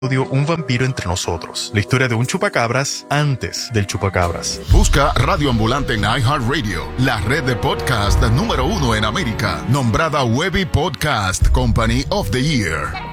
Un vampiro entre nosotros. La historia de un chupacabras antes del chupacabras. Busca Radio Ambulante en iHeartRadio, la red de podcast número 1 en América, nombrada Webby Podcast Company of the Year.